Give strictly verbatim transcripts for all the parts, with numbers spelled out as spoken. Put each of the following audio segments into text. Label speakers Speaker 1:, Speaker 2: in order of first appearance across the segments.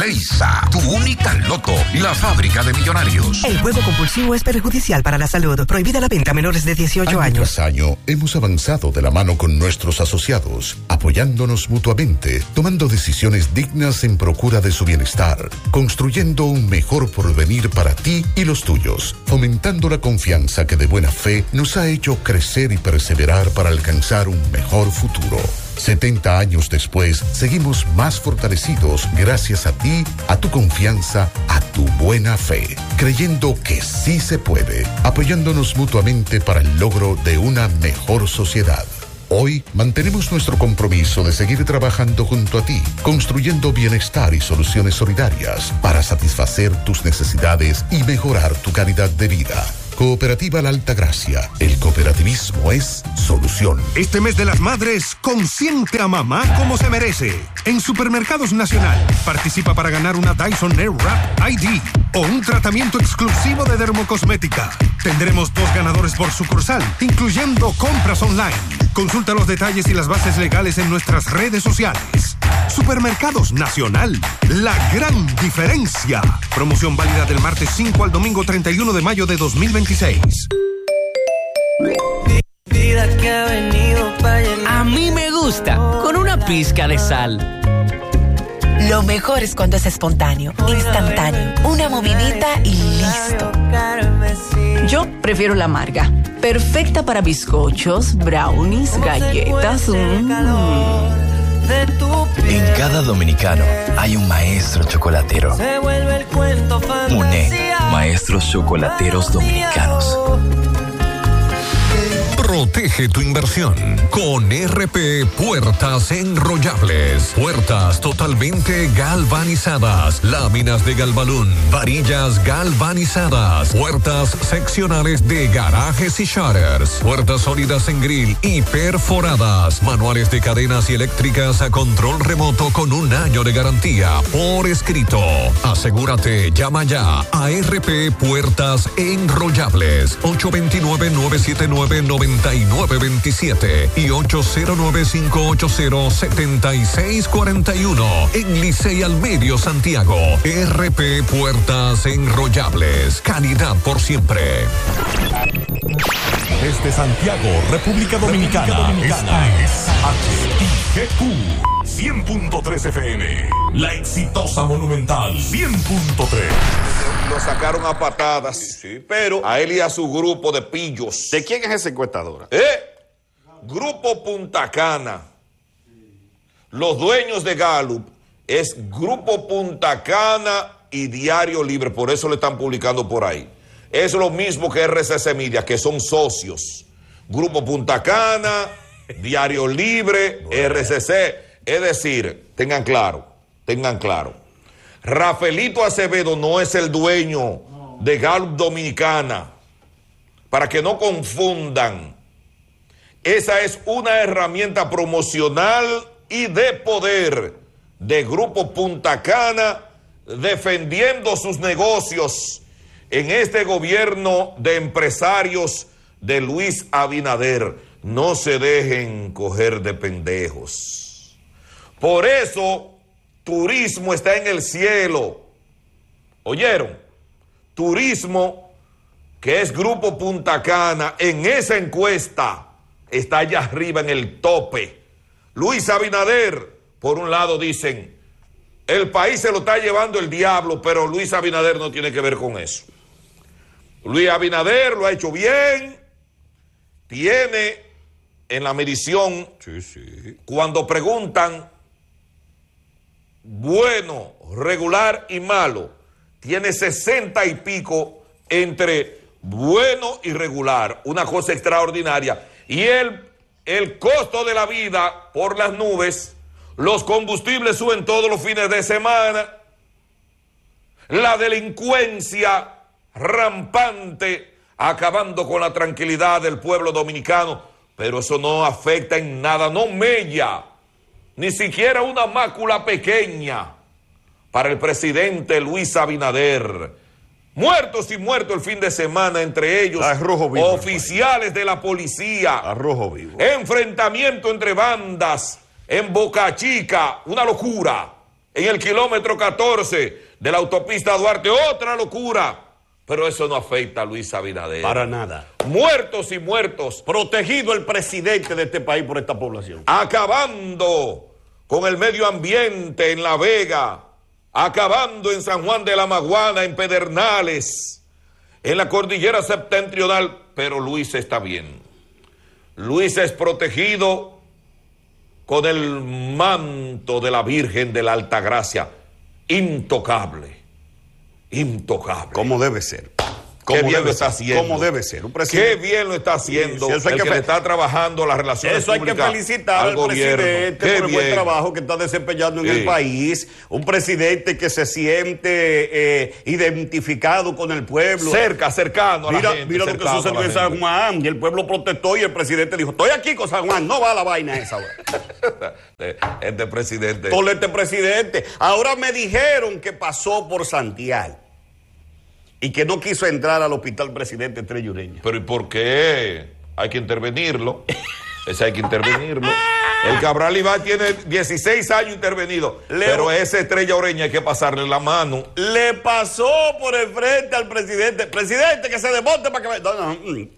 Speaker 1: Leisa, tu única loto, la fábrica de millonarios.
Speaker 2: El juego compulsivo es perjudicial para la salud. Prohibida la venta a menores de dieciocho
Speaker 3: año
Speaker 2: años.
Speaker 3: Tras año, hemos avanzado de la mano con nuestros asociados, apoyándonos mutuamente, tomando decisiones dignas en procura de su bienestar, construyendo un mejor porvenir para ti y los tuyos, fomentando la confianza que de buena fe nos ha hecho crecer y perseverar para alcanzar un mejor futuro. setenta años después, seguimos más fortalecidos gracias a ti, a tu confianza, a tu buena fe, creyendo que sí se puede, apoyándonos mutuamente para el logro de una mejor sociedad. Hoy mantenemos nuestro compromiso de seguir trabajando junto a ti, construyendo bienestar y soluciones solidarias para satisfacer tus necesidades y mejorar tu calidad de vida. Cooperativa La Altagracia. El cooperativismo es solución.
Speaker 4: Este mes de las madres, consiente a mamá como se merece. En Supermercados Nacional, participa para ganar una Dyson Airwrap I D o un tratamiento exclusivo de dermocosmética. Tendremos dos ganadores por sucursal, incluyendo compras online. Consulta los detalles y las bases legales en nuestras redes sociales. Supermercados Nacional, la gran diferencia. Promoción válida del martes cinco al domingo treinta y uno de mayo de dos mil veintiséis.
Speaker 5: A mí me gusta, con una pizca de sal.
Speaker 6: Lo mejor es cuando es espontáneo, instantáneo, una movidita y listo.
Speaker 7: Yo prefiero la amarga, perfecta para bizcochos, brownies, galletas. Mm.
Speaker 8: En cada dominicano hay un maestro chocolatero. Muné, maestros chocolateros dominicanos.
Speaker 9: Protege tu inversión con R P Puertas Enrollables. Puertas totalmente galvanizadas, láminas de Galvalún, varillas galvanizadas, puertas seccionales de garajes y shutters, puertas sólidas en grill y perforadas, manuales de cadenas y eléctricas a control remoto con un año de garantía por escrito. Asegúrate, llama ya a R P Puertas Enrollables ocho dos nueve, nueve siete nueve, nueve nueve dos siete y ocho cero nueve, cinco ocho cero, siete seis cuatro uno en Licey al Medio, Santiago. R P Puertas Enrollables, calidad por siempre.
Speaker 10: Desde Santiago, República Dominicana, República Dominicana. Esta es H I G Q cien punto tres F M, la exitosa Monumental cien punto tres.
Speaker 11: Lo sacaron a patadas, sí, sí, pero a él y a su grupo de pillos.
Speaker 12: ¿De quién es esa encuestadora?
Speaker 11: ¿Eh? Grupo Punta Cana. Los dueños de Gallup es Grupo Punta Cana y Diario Libre, por eso le están publicando por ahí. Es lo mismo que R C C Media, que son socios. Grupo Punta Cana, Diario Libre, R C C. Es decir, tengan claro, tengan claro. Rafaelito Acevedo no es el dueño de Gallup Dominicana. Para que no confundan. Esa es una herramienta promocional y de poder de Grupo Punta Cana defendiendo sus negocios en este gobierno de empresarios de Luis Abinader. No se dejen coger de pendejos. Por eso Turismo está en el cielo. ¿Oyeron? Turismo, que es Grupo Punta Cana, en esa encuesta está allá arriba en el tope. Luis Abinader, por un lado dicen, el país se lo está llevando el diablo, pero Luis Abinader no tiene que ver con eso. Luis Abinader lo ha hecho bien, tiene en la medición, sí, sí. Cuando preguntan bueno, regular y malo, tiene sesenta y pico entre bueno y regular, una cosa extraordinaria. Y el, el costo de la vida por las nubes, los combustibles suben todos los fines de semana, la delincuencia rampante, acabando con la tranquilidad del pueblo dominicano, pero eso no afecta en nada, no mella, ni siquiera una mácula pequeña para el presidente Luis Abinader. Muertos y muertos el fin de semana, entre ellos vivo, oficiales de la policía.
Speaker 12: Arrojo vivo.
Speaker 11: Enfrentamiento entre bandas en Boca Chica, una locura. en el kilómetro catorce de la autopista Duarte, otra locura. Pero eso no afecta a Luis Abinader.
Speaker 12: Para nada.
Speaker 11: Muertos y muertos.
Speaker 12: Protegido el presidente de este país por esta población.
Speaker 11: Acabando con el medio ambiente en La Vega, acabando en San Juan de la Maguana, en Pedernales, en la cordillera septentrional, pero Luis está bien. Luis es protegido con el manto de la Virgen de la Altagracia, intocable, intocable.
Speaker 12: Como debe ser.
Speaker 11: Qué bien lo está haciendo.
Speaker 12: Como debe ser. Un presidente.
Speaker 11: Qué bien lo está haciendo.
Speaker 12: Sí, sí,
Speaker 11: el
Speaker 12: que,
Speaker 11: que le está trabajando las relaciones
Speaker 12: eso
Speaker 11: públicas.
Speaker 12: Eso hay que felicitar al, al presidente Qué por el buen trabajo que está desempeñando en sí. el país. Un presidente que se siente eh, identificado con el pueblo.
Speaker 11: Cerca, cercano a
Speaker 12: mira,
Speaker 11: la gente.
Speaker 12: Mira lo que sucedió en San Juan. Y el pueblo protestó y el presidente dijo, estoy aquí con San Juan, no va la vaina esa hora.
Speaker 11: Este presidente.
Speaker 12: Por este presidente. Ahora me dijeron que pasó por Santiago. Y que no quiso entrar al hospital presidente Estrella Ureña.
Speaker 11: Pero ¿y por qué? Hay que intervenirlo. Ese hay que intervenirlo. El Cabral Ibáez tiene dieciséis años intervenido. Le, pero ese Estrella Ureña hay que pasarle la mano.
Speaker 12: Le pasó por el frente al presidente. Presidente, que se desmonte para que... No, no,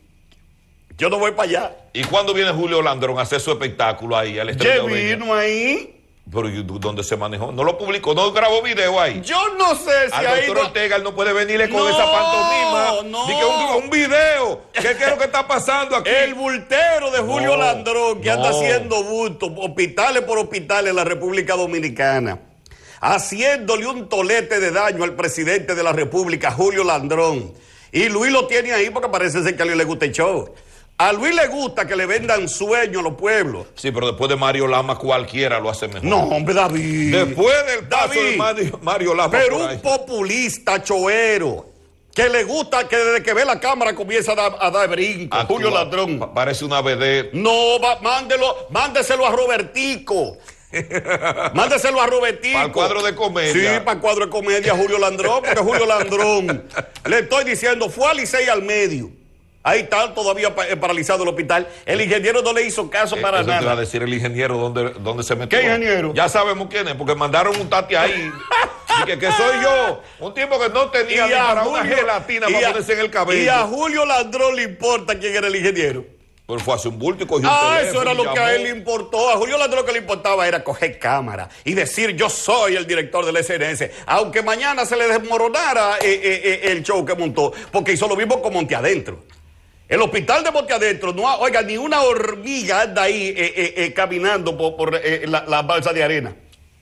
Speaker 12: yo no voy para allá.
Speaker 11: ¿Y cuándo viene Julio Landrón a hacer su espectáculo ahí? Al Estrella Ureña?
Speaker 12: vino ahí.
Speaker 11: Pero ¿dónde se manejó? No lo publicó, no grabó video ahí.
Speaker 12: Yo no sé si
Speaker 11: al
Speaker 12: ahí
Speaker 11: doctor
Speaker 12: no...
Speaker 11: Ortega él no puede venirle con
Speaker 12: no,
Speaker 11: esa pantomima.
Speaker 12: No,
Speaker 11: Dice que un, un video. ¿Qué, ¿Qué es lo que está pasando aquí?
Speaker 12: El bultero de Julio no, Landrón que no. anda haciendo bulto, hospitales por hospitales en la República Dominicana, haciéndole un tolete de daño al presidente de la República, Julio Landrón. Y Luis lo tiene ahí porque parece ser que a Luis le gusta el show. A Luis le gusta que le vendan sueños a los pueblos.
Speaker 11: Sí, pero después de Mario Lama cualquiera lo hace mejor.
Speaker 12: No, hombre, David.
Speaker 11: Después del paso David, de Mario, Mario Lama.
Speaker 12: Pero un populista choero que le gusta que desde que ve la cámara comienza a dar, a dar brinco.
Speaker 11: Actúa,
Speaker 12: Julio Landrón.
Speaker 11: Pa parece una vedette.
Speaker 12: No, va, mándelo, mándeselo a Robertico. Mándeselo a Robertico.
Speaker 11: Para el cuadro de comedia.
Speaker 12: Sí, para el cuadro de comedia Julio Landrón, porque Julio Landrón, le estoy diciendo, fue a Licey al medio. Ahí está todavía paralizado el hospital. El ingeniero no le hizo caso para
Speaker 11: Eso
Speaker 12: nada.
Speaker 11: Te va a decir el ingeniero dónde, dónde se metió.
Speaker 12: ¿Qué ingeniero?
Speaker 11: Ya sabemos quién es, porque mandaron un tati ahí. y que, que soy yo. Un tipo que no tenía ni para Julio, una gelatina para ponerse en el cabello.
Speaker 12: Y a Julio Landrón le importa quién era el ingeniero.
Speaker 11: Pero fue hace un bulto y cogió
Speaker 12: ah,
Speaker 11: un teléfono.
Speaker 12: Eso era lo
Speaker 11: llamó.
Speaker 12: que a él le importó. A Julio Landrón lo que le importaba era coger cámara y decir yo soy el director del S N S. Aunque mañana se le desmoronara eh, eh, eh, el show que montó, porque hizo lo mismo con Monte Adentro. El hospital de Monte Adentro, no, oiga, ni una hormiga anda ahí eh, eh, eh, caminando por, por eh, la, la balsa de arena.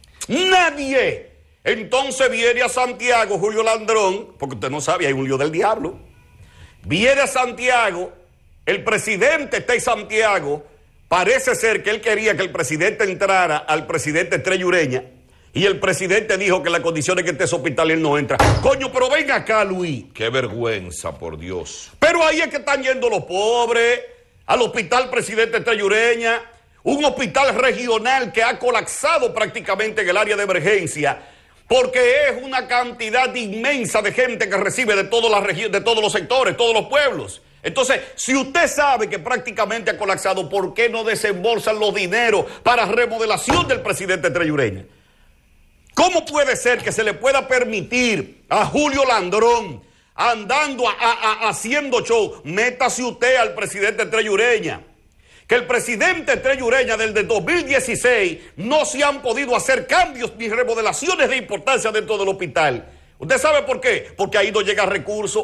Speaker 12: Nadie. Entonces viene a Santiago Julio Landrón, porque usted no sabe, hay un lío del diablo. Viene a Santiago, el presidente está en Santiago, parece ser que él quería que el presidente entrara al presidente Estrella Ureña, y el presidente dijo que las condiciones que esté ese hospital él no entra. Coño, pero venga acá, Luis.
Speaker 11: Qué vergüenza, por Dios.
Speaker 12: Pero ahí es que están yendo los pobres, al hospital presidente Estrella Ureña, un hospital regional que ha colapsado prácticamente en el área de emergencia, porque es una cantidad inmensa de gente que recibe de todas las regiones, de todos los sectores, todos los pueblos. Entonces, si usted sabe que prácticamente ha colapsado, ¿por qué no desembolsan los dineros para remodelación del presidente Estrella Ureña? ¿Cómo puede ser que se le pueda permitir a Julio Landrón andando, a, a, a, haciendo show? Métase usted al presidente Estrella Ureña. Que el presidente Estrella Ureña desde dos mil dieciséis no se han podido hacer cambios ni remodelaciones de importancia dentro del hospital. ¿Usted sabe por qué? Porque ahí no llega recursos.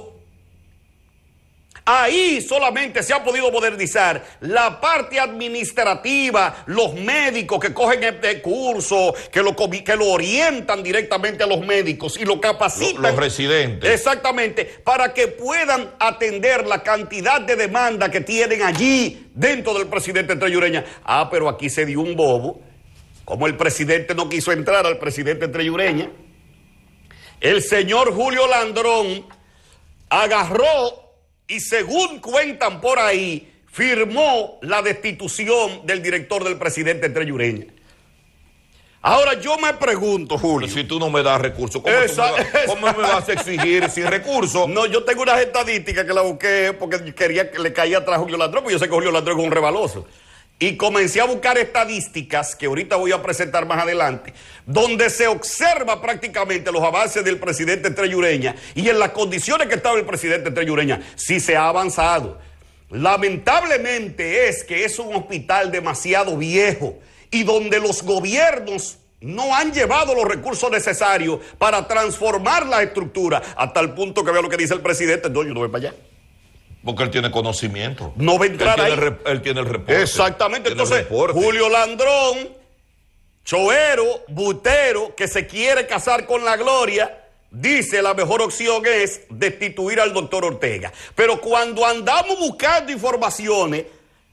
Speaker 12: Ahí solamente se ha podido modernizar la parte administrativa, los médicos que cogen este curso, que lo, que lo orientan directamente a los médicos y lo capacitan.
Speaker 11: Los, los residentes.
Speaker 12: Exactamente, para que puedan atender la cantidad de demanda que tienen allí dentro del presidente Estrella Ureña. Ah, pero aquí se dio un bobo. Como el presidente no quiso entrar al presidente Estrella Ureña, el señor Julio Landrón agarró y, según cuentan por ahí, firmó la destitución del director del presidente Estrella Ureña. Ahora yo me pregunto, Julio.
Speaker 11: Pero si tú no me das recursos, ¿cómo,
Speaker 12: esa,
Speaker 11: me, va, ¿cómo me vas a exigir sin recursos?
Speaker 12: No, yo tengo unas estadísticas que la busqué porque quería que le caía atrás a Julio Landrón, porque yo sé que Julio Landrón es un rebaloso. y comencé a buscar estadísticas que ahorita voy a presentar más adelante, donde se observa prácticamente los avances del presidente Estrella Ureña y en las condiciones que estaba el presidente Estrella Ureña, sí se ha avanzado. Lamentablemente es que es un hospital demasiado viejo y donde los gobiernos no han llevado los recursos necesarios para transformar la estructura, hasta el punto que veo lo que dice el presidente, no, yo no voy para allá.
Speaker 11: Porque él tiene conocimiento.
Speaker 12: No va a entrar
Speaker 11: él
Speaker 12: ahí.
Speaker 11: Tiene el, él tiene el reporte.
Speaker 12: Exactamente. Entonces, Julio Landrón, choero, butero, que se quiere casar con la gloria, dice la mejor opción es destituir al doctor Ortega. Pero cuando andamos buscando informaciones,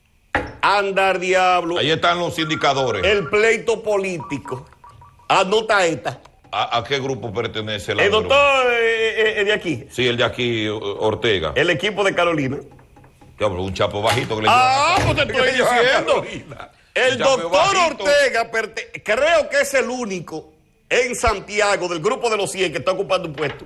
Speaker 12: andar diablo.
Speaker 11: Ahí están los indicadores.
Speaker 12: El pleito político. Anota esta.
Speaker 11: ¿A, a qué grupo pertenece
Speaker 12: el doctor eh, eh, de aquí?
Speaker 11: Sí, el de aquí, Ortega.
Speaker 12: El equipo de Carolina.
Speaker 11: Diablo, un chapo bajito que le
Speaker 12: Ah, pues te estoy diciendo. El doctor Ortega, creo que es el único en Santiago del grupo de los cien que está ocupando un puesto.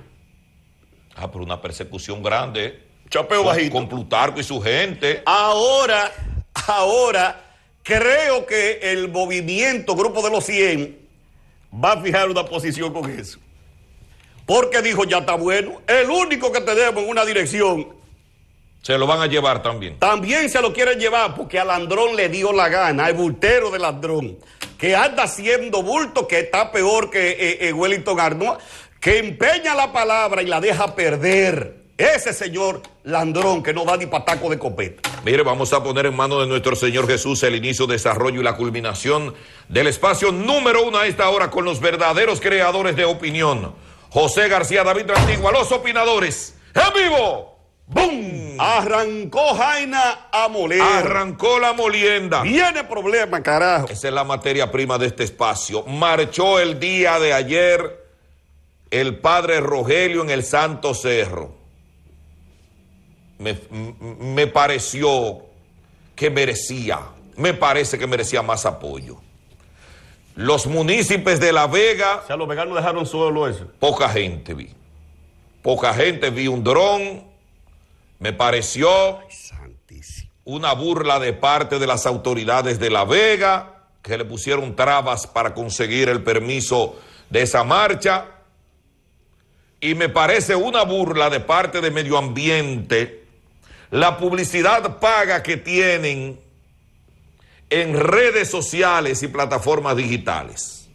Speaker 11: Ah, pero una persecución grande.
Speaker 12: Chapeo
Speaker 11: con,
Speaker 12: bajito.
Speaker 11: Con Plutarco y su gente.
Speaker 12: Ahora, ahora, creo que el movimiento Grupo de los cien va a fijar una posición con eso. Porque dijo, ya está bueno. El único que tenemos en una dirección.
Speaker 11: Se lo van a llevar también.
Speaker 12: También se lo quieren llevar porque a Landrón le dio la gana, al bultero de Landrón, que anda haciendo bulto, que está peor que eh, eh, Wellington Arnold, que empeña la palabra y la deja perder. Ese señor Landrón que no da ni pataco de copeta.
Speaker 11: Mire, vamos a poner en manos de nuestro Señor Jesús el inicio, desarrollo y la culminación del espacio número uno a esta hora con los verdaderos creadores de opinión. José García, David Antigua, los opinadores. ¡En vivo! ¡Bum!
Speaker 12: Arrancó Jaina a moler.
Speaker 11: Arrancó la molienda.
Speaker 12: Viene problema, carajo.
Speaker 11: Esa es la materia prima de este espacio. Marchó el día de ayer el padre Rogelio en el Santo Cerro. Me, me pareció que merecía, me parece que merecía más apoyo. Los municipios de La Vega...
Speaker 12: O sea, los veganos dejaron solo eso.
Speaker 11: Poca gente vi. Poca gente, vi un dron. Me pareció una burla de parte de las autoridades de La Vega, que le pusieron trabas para conseguir el permiso de esa marcha. Y me parece una burla de parte de Medio Ambiente la publicidad paga que tienen en redes sociales y plataformas digitales.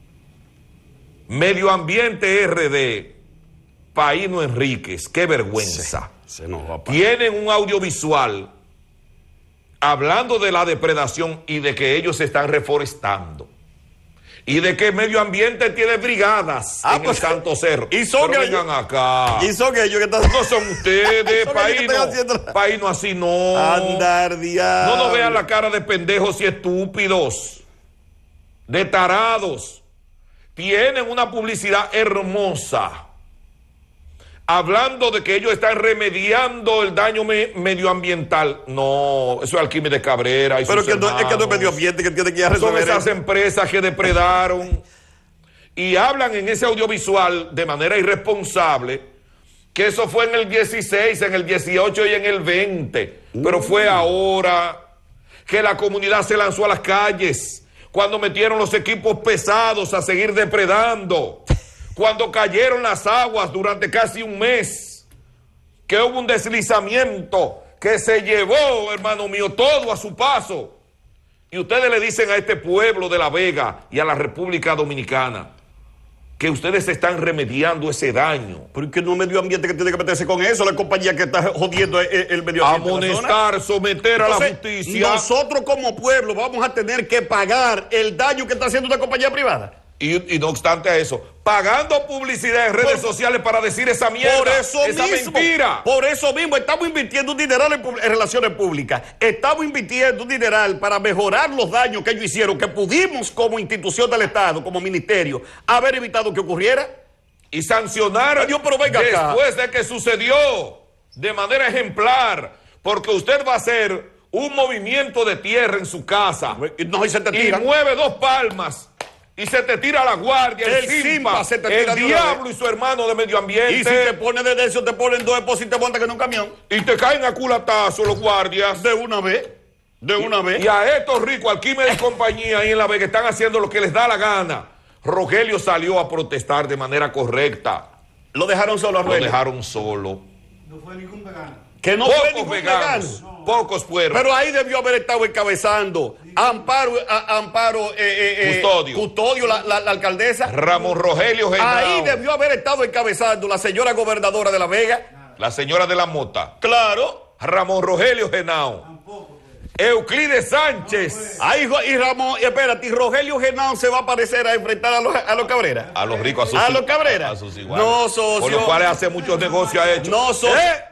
Speaker 11: Medio Ambiente R D, Paíno Enríquez, qué vergüenza.
Speaker 12: Se, se nos va a
Speaker 11: tienen un audiovisual hablando de la depredación y de que ellos se están reforestando. Y de que Medio Ambiente tiene brigadas ah, en pues, el Santo Cerro.
Speaker 12: Y son
Speaker 11: Pero vengan acá.
Speaker 12: Y son ellos que están...
Speaker 11: No son ustedes, Paíno. Paíno así no.
Speaker 12: Andar diablo.
Speaker 11: No nos vean la cara de pendejos y estúpidos. De tarados. Tienen una publicidad hermosa. Hablando de que ellos están remediando el daño me, medioambiental. No, eso es Alquímedes Cabrera y
Speaker 12: Pero
Speaker 11: sus
Speaker 12: que no, es que no es medio ambiente que tiene que ir a resolver.
Speaker 11: Son esas empresas que depredaron y hablan en ese audiovisual de manera irresponsable que eso fue en el dieciséis, en el dieciocho y en el veinte. Mm. Pero fue ahora que la comunidad se lanzó a las calles cuando metieron los equipos pesados a seguir depredando. Cuando cayeron las aguas durante casi un mes, que hubo un deslizamiento que se llevó, hermano mío, todo a su paso. Y ustedes le dicen a este pueblo de La Vega y a la República Dominicana que ustedes están remediando ese daño.
Speaker 12: Pero es que no es Medio Ambiente que tiene que meterse con eso, la compañía que está jodiendo el, el medio ambiente.
Speaker 11: Amonestar, someter Entonces, a la justicia.
Speaker 12: Nosotros como pueblo vamos a tener que pagar el daño que está haciendo una compañía privada.
Speaker 11: Y, y no obstante a eso, pagando publicidad en redes por, sociales para decir esa mierda,
Speaker 12: por eso
Speaker 11: esa
Speaker 12: mismo,
Speaker 11: mentira.
Speaker 12: Por eso mismo, estamos invirtiendo un dineral en, en relaciones públicas. Estamos invirtiendo un dineral para mejorar los daños que ellos hicieron, que pudimos como institución del Estado, como ministerio, haber evitado que ocurriera.
Speaker 11: Y sancionar
Speaker 12: Dios, pero venga
Speaker 11: después
Speaker 12: acá.
Speaker 11: de que sucedió de manera ejemplar, porque usted va a hacer un movimiento de tierra en su casa
Speaker 12: no, y, se te
Speaker 11: y mueve dos palmas. Y se te tira la guardia, el, el Simpa, se te tira el diablo y su hermano de Medio Ambiente.
Speaker 12: Y si te pones de eso, te ponen dos depósitos y te montan en un camión.
Speaker 11: Y te caen a culatazo los guardias.
Speaker 12: De una vez. De una vez.
Speaker 11: Y a estos ricos, Alquímedes y compañía ahí en La Vega, están haciendo lo que les da la gana. Rogelio salió a protestar de manera correcta.
Speaker 12: Lo dejaron solo a Rogelio.
Speaker 11: Lo dejaron solo.
Speaker 13: No fue ningún vegano.
Speaker 12: Que no
Speaker 11: Pocos
Speaker 12: fue ningún
Speaker 11: veganos,
Speaker 12: vegano.
Speaker 11: No. Pocos fueron.
Speaker 12: Pero ahí debió haber estado encabezando Amparo, a, Amparo eh, eh,
Speaker 11: Custodio,
Speaker 12: Custodio la, la, la alcaldesa.
Speaker 11: Ramón Rogelio Genao.
Speaker 12: Ahí debió haber estado encabezando la señora gobernadora de La Vega.
Speaker 11: La señora de la Mota.
Speaker 12: Claro.
Speaker 11: Ramón Rogelio Genao. Euclides Sánchez.
Speaker 12: Ahí, y Ramón, y espérate, y Rogelio Genao se va a aparecer a enfrentar a los, a los Cabrera.
Speaker 11: A los ricos, a sus,
Speaker 12: a los Cabrera.
Speaker 11: A sus iguales.
Speaker 12: No, socio.
Speaker 11: Por los cuales hace muchos negocios ha hecho.
Speaker 12: No, socio.
Speaker 11: ¿Eh?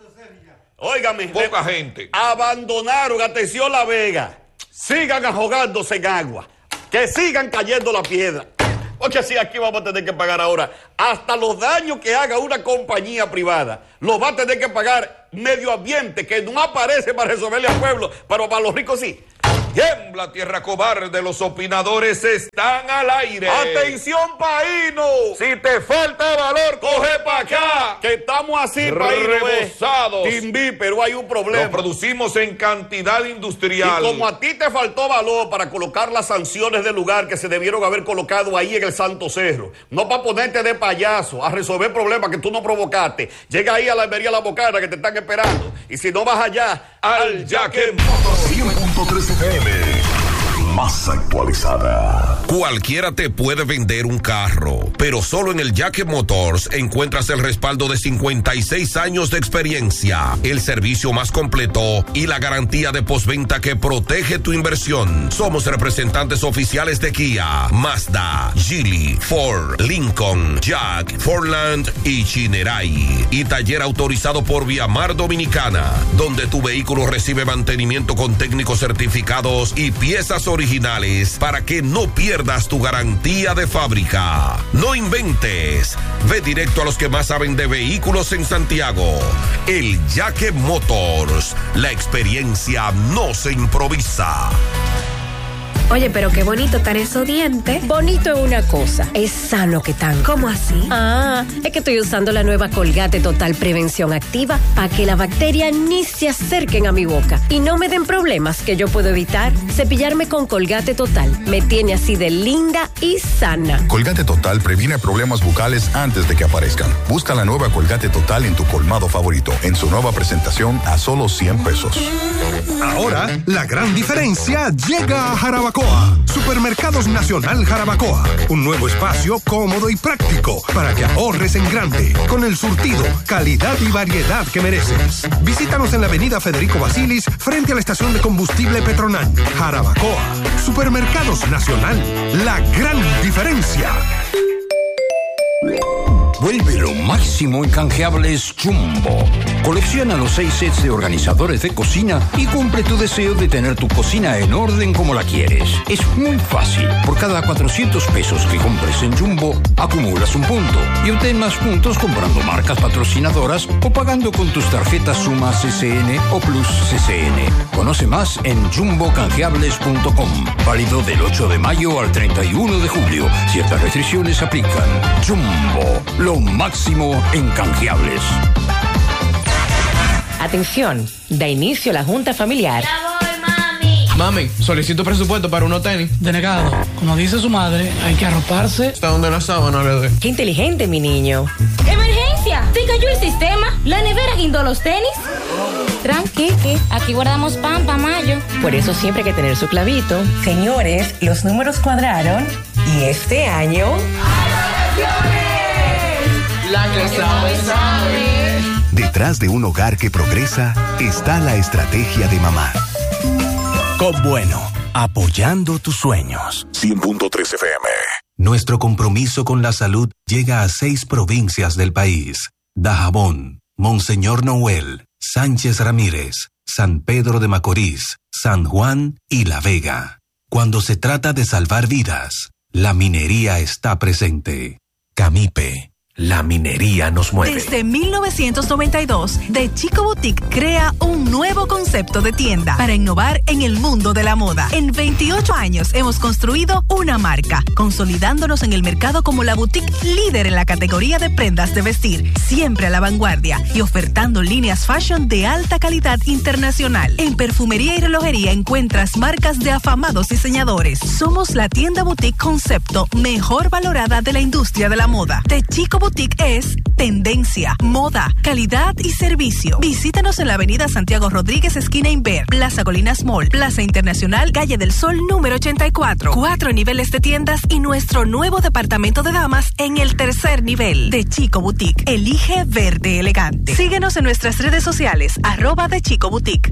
Speaker 12: Óigame.
Speaker 11: Poca gente.
Speaker 12: Abandonaron, atención La Vega. Sigan ahogándose en agua. Que sigan cayendo la piedra. Porque si aquí vamos a tener que pagar ahora hasta los daños que haga una compañía privada. Lo va a tener que pagar Medio Ambiente, que no aparece para resolverle al pueblo, pero para los ricos sí.
Speaker 11: Tiembla tierra cobarde, los opinadores están al aire.
Speaker 12: Atención, paíno.
Speaker 11: Si te falta valor, coge pa' acá.
Speaker 12: Que estamos así, paíno.
Speaker 11: Rebosados.
Speaker 12: Timbi, pero hay un problema.
Speaker 11: Lo producimos en cantidad industrial.
Speaker 12: Y como a ti te faltó valor para colocar las sanciones del lugar que se debieron haber colocado ahí en el Santo Cerro, no para ponerte de payaso a resolver problemas que tú no provocaste. Llega ahí a la Almería La Bocana que te están esperando. Y si no vas allá, al Yaque
Speaker 10: cien punto tres F M, más actualizada.
Speaker 1: Cualquiera te puede vender un carro, pero solo en el Yaque Motors encuentras el respaldo de cincuenta y seis años de experiencia, el servicio más completo y la garantía de postventa que protege tu inversión. Somos representantes oficiales de Kia, Mazda, Geely, Ford, Lincoln, Jack, Fordland y Chinerai. Y taller autorizado por Viamar Dominicana, donde tu vehículo recibe mantenimiento con técnicos certificados y piezas originales para que no pierdas tu garantía de fábrica. No inventes. Ve directo a los que más saben de vehículos en Santiago. El Yaque Motors. La experiencia no se improvisa.
Speaker 14: Oye, pero qué bonito están esos dientes.
Speaker 15: Bonito es una cosa, es sano que tan.
Speaker 14: ¿Cómo así?
Speaker 15: Ah, es que estoy usando la nueva Colgate Total Prevención Activa para que las bacterias ni se acerquen a mi boca y no me den problemas que yo puedo evitar. Cepillarme con Colgate Total me tiene así de linda y sana.
Speaker 16: Colgate Total previene problemas bucales antes de que aparezcan. Busca la nueva Colgate Total en tu colmado favorito, en su nueva presentación a solo cien pesos.
Speaker 4: Ahora, la gran diferencia llega a Jarabacoa. Supermercados Nacional Jarabacoa. Un nuevo espacio cómodo y práctico para que ahorres en grande, con el surtido, calidad y variedad que mereces. Visítanos en la avenida Federico Basilis, frente a la estación de combustible Petronan. Jarabacoa. Supermercados Nacional. La gran diferencia.
Speaker 17: Vuelve lo máximo en canjeables Jumbo. Colecciona los seis sets de organizadores de cocina y cumple tu deseo de tener tu cocina en orden como la quieres. Es muy fácil. Por cada cuatrocientos pesos que compres en Jumbo, acumulas un punto y obtén más puntos comprando marcas patrocinadoras o pagando con tus tarjetas Suma C C N o Plus C C N. Conoce más en jumbo canjeables punto com. Válido del ocho de mayo al treinta y uno de julio. Ciertas restricciones aplican. Jumbo. Lo máximo en canjeables.
Speaker 18: Atención, da inicio la junta familiar.
Speaker 19: Ya voy, mami.
Speaker 20: Mami, solicito presupuesto para unos tenis.
Speaker 13: Denegado. Como dice su madre, hay que arroparse.
Speaker 20: Hasta donde la sábana le dé.
Speaker 18: Qué inteligente, mi niño.
Speaker 19: ¡Emergencia! ¿Se cayó el sistema? ¿La nevera guindó los tenis? Tranqui, aquí guardamos pan pa' mayo.
Speaker 18: Por eso siempre hay que tener su clavito.
Speaker 6: Señores, los números cuadraron y este año...
Speaker 20: La que sabe, sabe.
Speaker 21: Detrás de un hogar que progresa está la estrategia de mamá. Con Bueno, apoyando tus sueños.
Speaker 10: cien punto tres F M.
Speaker 21: Nuestro compromiso con la salud llega a seis provincias del país: Dajabón, Monseñor Noel, Sánchez Ramírez, San Pedro de Macorís, San Juan y La Vega. Cuando se trata de salvar vidas, la minería está presente. Camipe,
Speaker 2: La minería nos mueve.
Speaker 22: Desde mil novecientos noventa y dos, The Chico Boutique crea un nuevo concepto de tienda para innovar en el mundo de la moda. En veintiocho años hemos construido una marca, consolidándonos en el mercado como la boutique líder en la categoría de prendas de vestir, siempre a la vanguardia y ofertando líneas fashion de alta calidad internacional. En perfumería y relojería encuentras marcas de afamados diseñadores. Somos la tienda boutique concepto mejor valorada de la industria de la moda. The Chico Boutique es tendencia, moda, calidad y servicio. Visítanos en la avenida Santiago Rodríguez, esquina Inver, Plaza Colinas Mall, Plaza Internacional, Calle del Sol, número ochenta y cuatro. Cuatro niveles de tiendas y nuestro nuevo departamento de damas en el tercer nivel. De Chico Boutique. Elige verde elegante. Síguenos en nuestras redes sociales, arroba de Chico Boutique.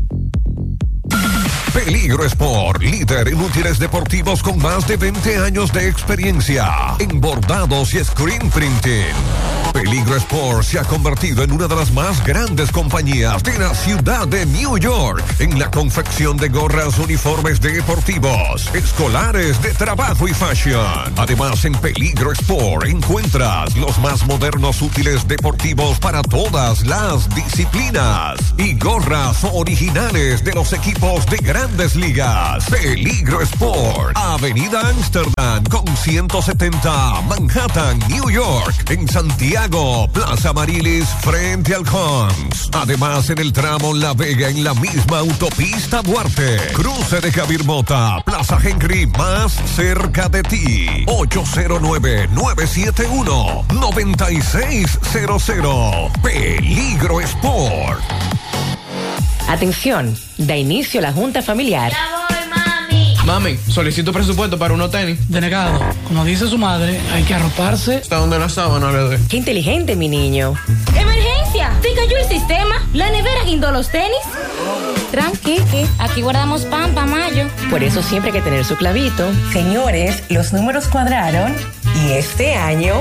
Speaker 9: Peligro Sport, líder en útiles deportivos con más de veinte años de experiencia en bordados y screen printing. Peligro Sport se ha convertido en una de las más grandes compañías de la ciudad de New York en la confección de gorras, uniformes deportivos, escolares, de trabajo y fashion. Además, en Peligro Sport encuentras los más modernos útiles deportivos para todas las disciplinas y gorras originales de los equipos de Grandes Ligas. Peligro Sport, Avenida Amsterdam con ciento setenta, Manhattan, New York. En Santiago, Plaza Marilis frente al Hans. Además, en el tramo La Vega, en la misma autopista Duarte. Cruce de Javier Mota, Plaza Henry, más cerca de ti. ocho cero nueve, nueve siete uno, nueve seis cero cero. Peligro Sport.
Speaker 18: Atención, da inicio la Junta Familiar.
Speaker 19: Ya voy, mami.
Speaker 20: Mami, solicito presupuesto para unos tenis.
Speaker 13: Denegado, como dice su madre, hay que arroparse.
Speaker 20: ¿Está donde la sábana, bebé?
Speaker 18: Qué inteligente, mi niño.
Speaker 19: ¡Emergencia! ¿Te cayó el sistema? ¿La nevera guindó los tenis? Tranqui, aquí guardamos pan pa' mayo.
Speaker 18: Por eso siempre hay que tener su clavito.
Speaker 6: Señores, los números cuadraron y este año...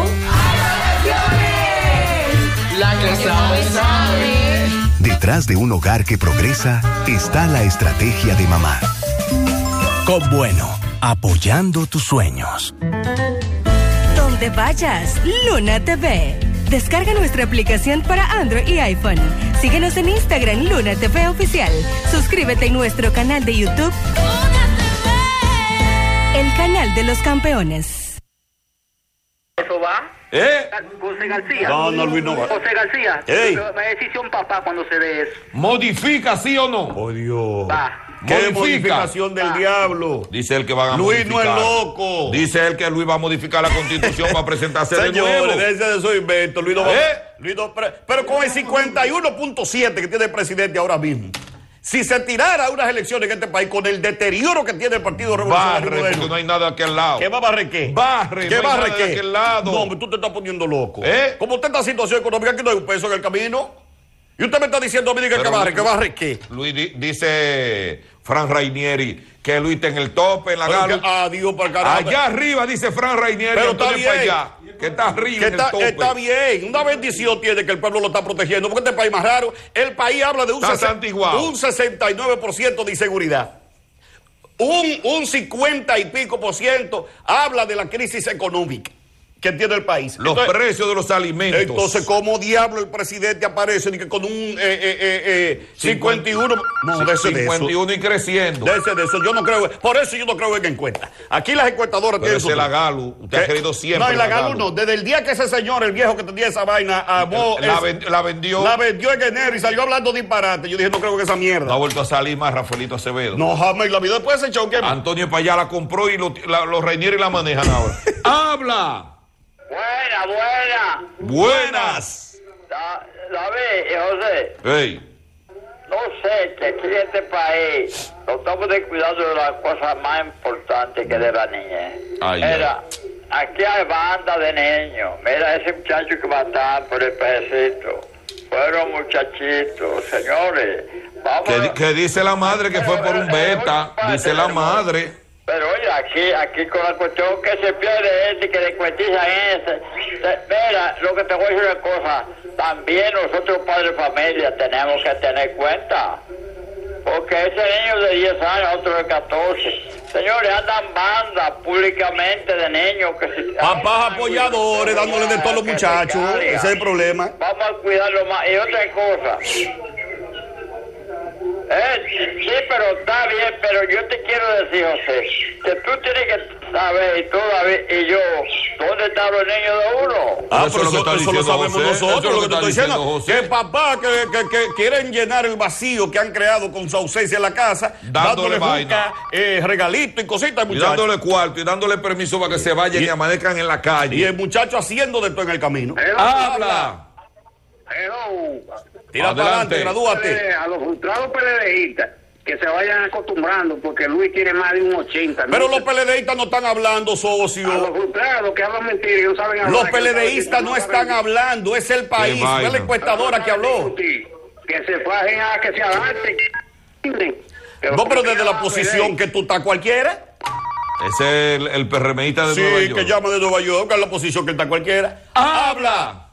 Speaker 20: La que sabe, sabe.
Speaker 23: Detrás de un hogar que progresa está la estrategia de mamá. Con Bueno, apoyando tus sueños.
Speaker 24: Donde vayas, Luna T V. Descarga nuestra aplicación para Android y iPhone. Síguenos en Instagram, Luna T V Oficial. Suscríbete en nuestro canal de YouTube, Luna T V. El canal de los campeones.
Speaker 25: ¿Eso va?
Speaker 11: ¿Eh?
Speaker 25: José García.
Speaker 11: No, no, Luis, no va.
Speaker 25: José García.
Speaker 11: Ey.
Speaker 25: Me decisión papá cuando se dé eso.
Speaker 11: ¿Modifica, sí o no?
Speaker 12: Oh, Dios.
Speaker 25: Va.
Speaker 12: ¿Qué
Speaker 11: Modifica.
Speaker 12: modificación del
Speaker 25: Ah.
Speaker 12: diablo?
Speaker 11: Dice él que van a
Speaker 12: Luis
Speaker 11: modificar.
Speaker 12: no es loco.
Speaker 11: Dice él que Luis va a modificar la constitución para presentarse de nuevo.
Speaker 12: Señores, déjense de su invento. Luis no va-
Speaker 11: ¿Eh?
Speaker 12: Luis no- pero, pero con el cincuenta y uno punto siete que tiene el presidente ahora mismo, si se tirara unas elecciones en este país con el deterioro que tiene el Partido Revolucionario
Speaker 11: Barre,
Speaker 12: Moderno,
Speaker 11: porque no hay nada aquí al lado.
Speaker 12: ¿qué va a barrer qué?
Speaker 11: Barre,
Speaker 12: ¿Qué
Speaker 11: no hay
Speaker 12: barre
Speaker 11: nada
Speaker 12: qué?
Speaker 11: de aquel lado.
Speaker 12: No, hombre, tú te estás poniendo loco.
Speaker 11: ¿Eh?
Speaker 12: Como usted está en situación económica, aquí no hay un peso en el camino. Y usted me está diciendo a mí que
Speaker 11: Pero
Speaker 12: ¿qué barre?
Speaker 11: Luis-
Speaker 12: ¿Qué barre qué?
Speaker 11: Luis di- dice Fran Rainieri que Luis está en el tope, en la
Speaker 12: Pero
Speaker 11: gala.
Speaker 12: que- adiós, para el carajo.
Speaker 11: Allá arriba dice Fran Rainieri.
Speaker 12: Pero está
Speaker 11: Antonio
Speaker 12: bien.
Speaker 11: para allá, que está arriba
Speaker 12: Que
Speaker 11: en
Speaker 12: está,
Speaker 11: el tope.
Speaker 12: está bien, una bendición tiene que el pueblo lo está protegiendo, porque este país más raro, el país habla de un,
Speaker 11: Está
Speaker 12: sesen-
Speaker 11: santiguado.
Speaker 12: un sesenta y nueve por ciento de inseguridad. Un, un cincuenta y pico por ciento habla de la crisis económica que tiene el país.
Speaker 11: Los
Speaker 12: Entonces-
Speaker 11: precios de los alimentos.
Speaker 12: Entonces, ¿cómo diablo el presidente aparece y que con un eh, eh, eh, eh, cincuenta y uno? No, dése de eso.
Speaker 11: cincuenta y uno y creciendo.
Speaker 12: Dése de eso. Yo no creo, por eso yo no creo en encuesta. Aquí las encuestadoras
Speaker 11: Pero
Speaker 12: tienen
Speaker 11: ese es la Galu. Usted ha
Speaker 12: ¿Qué?
Speaker 11: querido siempre.
Speaker 12: No, y la
Speaker 11: la
Speaker 12: Galu no. Desde el día que ese señor, el viejo que tenía esa vaina, amó,
Speaker 11: La,
Speaker 12: es-
Speaker 11: ven- la vendió.
Speaker 12: la vendió en enero y salió hablando disparate. Yo dije, no creo que esa mierda.
Speaker 11: No ha vuelto a salir más Rafaelito Acevedo.
Speaker 12: No, jamás en la vida después de ese show que
Speaker 11: Antonio Payá la compró y lo- la- los Rainieri la manejan ahora. ¡Habla!
Speaker 25: Buena, buena.
Speaker 11: Buenas.
Speaker 25: Da- David, José,
Speaker 11: Hey,
Speaker 25: no sé, que aquí en este país nos estamos descuidando de las cosas más importantes que de la niñez.
Speaker 11: Ay,
Speaker 25: Mira, aquí hay banda de niños. Mira ese muchacho que mataron por el pejecito. Fueron muchachitos, señores. Vamos
Speaker 11: ¿qué,
Speaker 25: a-
Speaker 11: di- qué dice la madre que fue por un beta? Dice la madre.
Speaker 25: Pero oye, aquí, aquí con la cuestión que se pierde este, que descuentizan ese. Se- Mira, lo que te voy a decir una cosa. También nosotros padres de familia tenemos que tener cuenta. Porque ese niño de diez años, otro de catorce. Señores, andan bandas públicamente de niños que si...
Speaker 12: Papás apoyadores, dándole de todos los muchachos. Ese es el problema.
Speaker 25: Vamos a cuidarlo más. Y otra cosa. Eh, sí, pero está bien, pero yo te quiero decir, José, que tú tienes que saber, y tú, David, y yo, ¿dónde están los niños de uno?
Speaker 12: Ah,
Speaker 11: Eso
Speaker 12: pero
Speaker 11: es lo
Speaker 12: eso,
Speaker 11: que está
Speaker 12: eso lo
Speaker 11: diciendo
Speaker 12: sabemos
Speaker 11: José,
Speaker 12: nosotros,
Speaker 11: eso es
Speaker 12: lo que te estoy
Speaker 11: está
Speaker 12: diciendo.
Speaker 11: diciendo José.
Speaker 12: Que papá que, que, que quieren llenar el vacío que han creado con su ausencia en la casa,
Speaker 11: Dándole
Speaker 12: dándole
Speaker 11: vaina.
Speaker 12: juca, eh, regalitos y cositas,
Speaker 11: Y
Speaker 12: muchachos.
Speaker 11: dándole cuarto y dándole permiso para que se vayan y,
Speaker 12: Y-
Speaker 11: amanezcan en la calle.
Speaker 12: Y el muchacho haciendo de todo en el camino.
Speaker 11: ¡Habla!
Speaker 12: Tira para adelante, gradúate.
Speaker 2: A los frustrados PLDistas que se vayan acostumbrando, porque Luis tiene más de un ochenta.
Speaker 12: Pero los PLDistas no están hablando, socio.
Speaker 2: A los frustrados que hablan mentiras y no saben hablar.
Speaker 12: Los
Speaker 2: que
Speaker 12: PLDistas
Speaker 2: no
Speaker 12: no
Speaker 2: saben-
Speaker 12: están hablando, es el país.
Speaker 11: Qué
Speaker 12: Fue la
Speaker 11: vaina.
Speaker 12: encuestadora que habló.
Speaker 2: Que se fajen a que se adapten.
Speaker 12: No, pero desde la posición que tú estás cualquiera.
Speaker 11: Ese es el, el PRMista de Nueva
Speaker 12: Sí,
Speaker 11: York.
Speaker 12: que llama de Nueva York, que es la posición que está cualquiera. ¡Habla!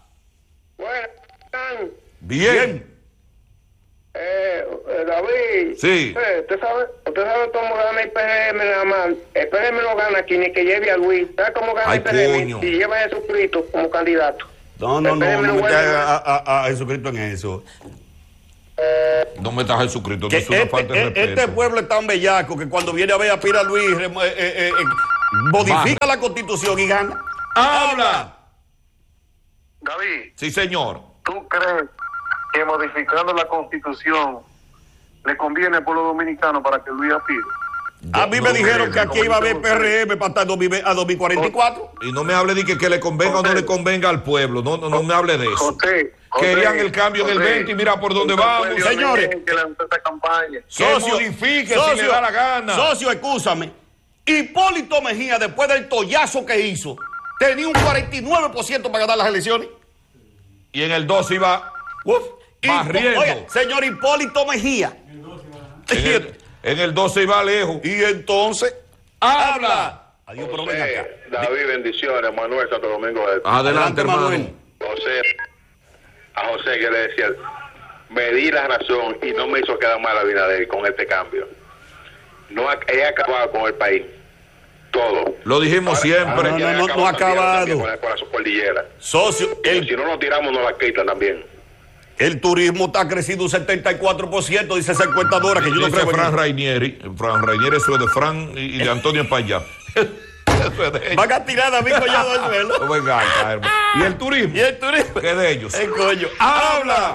Speaker 11: Bien.
Speaker 2: Eh, eh, David.
Speaker 11: Sí.
Speaker 2: Eh, ¿Usted sabe, usted sabe cómo gana el P R M nada más? El P R M no gana aquí ni que lleve a Luis. ¿Sabe cómo gana
Speaker 11: Ay,
Speaker 2: el P R M?
Speaker 11: coño.
Speaker 2: Si lleva a Jesucristo como candidato.
Speaker 12: No, no,
Speaker 2: El P R
Speaker 12: no,
Speaker 2: M
Speaker 12: no
Speaker 2: no
Speaker 12: me
Speaker 2: vuelve
Speaker 12: a,
Speaker 2: a-
Speaker 12: a, a Jesucristo en eso.
Speaker 11: No me estás Jesucristo,
Speaker 12: Que
Speaker 11: que es una
Speaker 12: este,
Speaker 11: falta de
Speaker 12: este
Speaker 11: respeto.
Speaker 12: pueblo es tan bellaco que cuando viene a ver a Pira Luis, eh, eh, eh, eh, modifica la constitución y gana.
Speaker 11: ¡Habla!
Speaker 3: David,
Speaker 11: Sí, señor.
Speaker 3: ¿tú crees que modificando la constitución le conviene al pueblo dominicano para que Luis aspire?
Speaker 12: A mí me dijeron que aquí iba a haber P R M para hasta dos mil a dos mil cuarenta y cuatro.
Speaker 11: Y no me hable de que, que le convenga o no le convenga al pueblo. No, no, no me hable de eso.
Speaker 3: José, José,
Speaker 11: Querían el cambio en el
Speaker 3: José,
Speaker 11: veinte y mira por dónde
Speaker 3: usted
Speaker 11: vamos.
Speaker 3: fue
Speaker 12: Señores.
Speaker 3: que lanzó esta campaña.
Speaker 11: Que modifique si le da la gana.
Speaker 12: Socio, escúchame. Hipólito Mejía, después del tollazo que hizo, tenía un cuarenta y nueve por ciento para ganar las elecciones.
Speaker 11: Y en el dos iba
Speaker 12: Uf.
Speaker 11: barriendo.
Speaker 12: Oye, señor Hipólito Mejía.
Speaker 11: En el, en el dos se iba lejos.
Speaker 12: Y entonces, habla. Adiós, pero ven
Speaker 3: José,
Speaker 12: acá.
Speaker 3: David, bendiciones. Manuel Santo Domingo.
Speaker 11: Adelante, hermano.
Speaker 12: Manuel.
Speaker 3: José, a José que le decía, me di la razón y no me hizo quedar mal a Abinader con este cambio. No ha- he acabado con el país. Todo.
Speaker 11: Lo dijimos
Speaker 3: Ahora-
Speaker 11: siempre.
Speaker 3: ahora
Speaker 12: No,
Speaker 3: quieren
Speaker 12: no, no, no
Speaker 3: acabar
Speaker 12: ha
Speaker 3: también
Speaker 12: acabado.
Speaker 3: Con, la- con la cordillera.
Speaker 12: Socio, el,
Speaker 3: Si no nos tiramos, nos la quitan también.
Speaker 12: el turismo está creciendo un setenta y cuatro por ciento, dice esa encuestadora, que yo no
Speaker 11: Dice
Speaker 12: creo en
Speaker 11: Fran
Speaker 12: eso.
Speaker 11: Rainieri. Fran Rainieri, eso es de Fran y, y de Antonio España. Eso es de ellos.
Speaker 12: Van a tirar a David Collado del suelo.
Speaker 11: No venga acá, hermano. ¿Y el turismo?
Speaker 12: Y el turismo.
Speaker 11: ¿Qué de ellos?
Speaker 12: El coño.
Speaker 11: ¡Habla!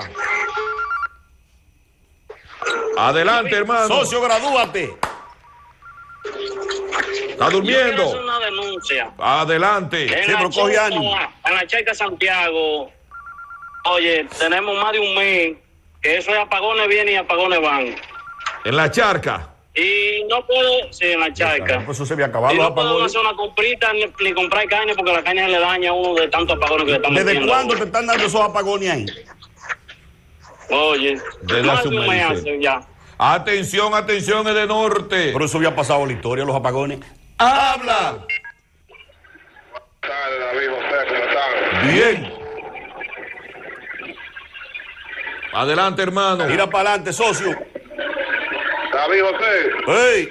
Speaker 11: Adelante, hermano.
Speaker 12: Socio, gradúate.
Speaker 11: ¿Está durmiendo?
Speaker 5: Yo quiero hacer una denuncia.
Speaker 11: Adelante.
Speaker 5: En,
Speaker 12: Sí,
Speaker 5: la
Speaker 12: pero coge
Speaker 5: Checa-
Speaker 12: ánimo.
Speaker 5: en la Checa Santiago, oye, tenemos más de un mes que eso es apagones vienen y apagones van.
Speaker 11: En la charca.
Speaker 5: Y no puedo, sí, en la Charca.
Speaker 12: Pues eso se había acabado.
Speaker 5: Y
Speaker 12: los
Speaker 5: no podemos
Speaker 12: apagones.
Speaker 5: hacer una comprita ni, ni comprar carne porque la carne se le daña a uno de tantos apagones que le estamos
Speaker 12: ¿Desde
Speaker 5: metiendo.
Speaker 12: cuándo te están dando esos apagones ahí?
Speaker 5: Oye,
Speaker 11: Desde
Speaker 5: más
Speaker 11: hace
Speaker 5: de
Speaker 11: un
Speaker 5: un mes
Speaker 11: mes.
Speaker 5: hace ya.
Speaker 11: Atención, atención, es de norte.
Speaker 12: Pero eso había pasado la historia, los apagones.
Speaker 11: ¡Habla!
Speaker 3: Dale, David, José, ¿cómo están?
Speaker 11: Bien. Adelante, hermano.
Speaker 12: Mira para adelante, socio.
Speaker 3: David, José.
Speaker 12: ¡Ey!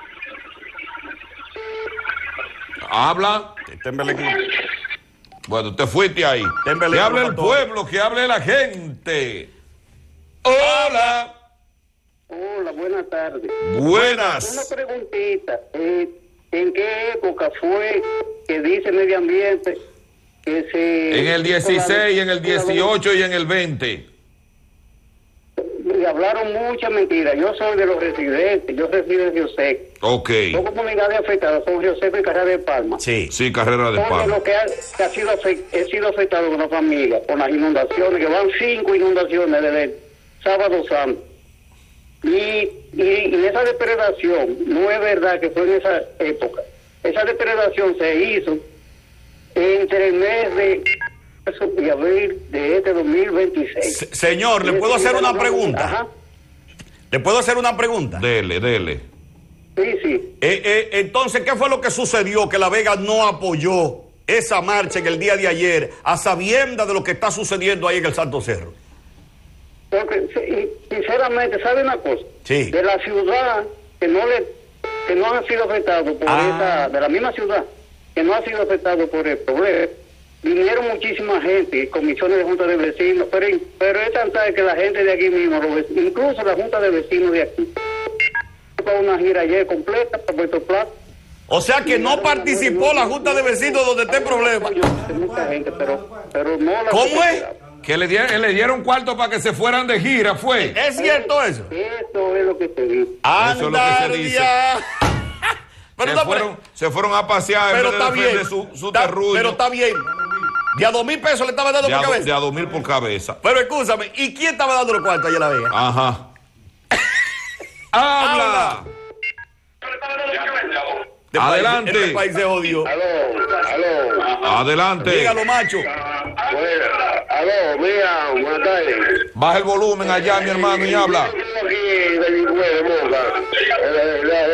Speaker 11: Habla. Bueno, te fuiste ahí.
Speaker 12: Témbele,
Speaker 11: Que hable el
Speaker 12: pastor.
Speaker 11: pueblo, que hable la gente. Hola.
Speaker 2: Hola, buenas tardes.
Speaker 11: Buenas.
Speaker 2: Una preguntita. Eh, ¿En qué época fue que dice medio ambiente que se...
Speaker 11: En el dieciséis, en el dieciocho y en el veinte.
Speaker 2: Y hablaron muchas mentiras. Yo soy de los residentes, yo resido en Río Seco.
Speaker 11: Ok.
Speaker 2: Dos comunidades afectadas son Río Seco y Carrera de Palma.
Speaker 12: Sí.
Speaker 11: Sí, carrera de
Speaker 2: Oye,
Speaker 11: paz.
Speaker 2: lo que ha, que ha sido afect- he sido afectado con la familia, con las inundaciones, que van cinco inundaciones desde el sábado santo. Y, y, y esa depredación, no es verdad que fue en esa época. Esa depredación se hizo entre el mes de marzo y abril de este dos mil veintiséis.
Speaker 12: Se- señor, ¿le puedo hacer una pregunta?
Speaker 2: Ajá.
Speaker 12: ¿Le puedo hacer una pregunta?
Speaker 11: Dele, dele.
Speaker 2: Sí, sí.
Speaker 12: Eh, eh, entonces, ¿qué fue lo que sucedió? Que La Vega no apoyó esa marcha en el día de ayer, a sabiendas de lo que está sucediendo ahí en el Santo Cerro.
Speaker 2: Porque, sí, sinceramente, ¿sabe una cosa?
Speaker 12: Sí.
Speaker 2: De la ciudad que no le que no han sido afectados por
Speaker 12: Ah.
Speaker 2: esta, de la misma ciudad que no ha sido afectado por el problema, vinieron muchísima gente, comisiones de junta de vecinos, pero, pero es tanta que la gente de aquí mismo, los vec- incluso la junta de vecinos de aquí, para una gira ayer completa para Puerto Plata.
Speaker 12: O sea que no participó la Junta de Vecinos donde está el problema.
Speaker 2: Mucha gente, pero, pero no la
Speaker 12: ¿Cómo es?
Speaker 11: Que le dieron, le dieron cuarto para que se fueran de gira, fue.
Speaker 12: ¿Es cierto eso?
Speaker 2: Eso es lo que se dice.
Speaker 11: Eso es lo que se dice.
Speaker 12: Pero
Speaker 11: se,
Speaker 12: no,
Speaker 11: fueron, se fueron a pasear
Speaker 12: Pero
Speaker 11: en vez de
Speaker 12: está
Speaker 11: defender
Speaker 12: bien.
Speaker 11: su, su
Speaker 12: Está-
Speaker 11: terruño.
Speaker 12: pero está bien. De a dos mil pesos le estaba dando
Speaker 11: de,
Speaker 12: por
Speaker 11: a, do-
Speaker 12: cabeza.
Speaker 11: de a dos mil por cabeza.
Speaker 12: Pero escúchame, ¿y quién estaba dando los cuartos allá en La Vega?
Speaker 11: Ajá. ¡Habla!
Speaker 12: De
Speaker 11: Adelante.
Speaker 12: País, este país se jodió.
Speaker 2: Aló, aló.
Speaker 11: Adelante.
Speaker 12: Dígalo, macho.
Speaker 2: Bueno, aló, mira, buenas tardes.
Speaker 11: Baja el volumen allá, mi hermano, y habla.
Speaker 2: Aquí de mi de Boca. La, la,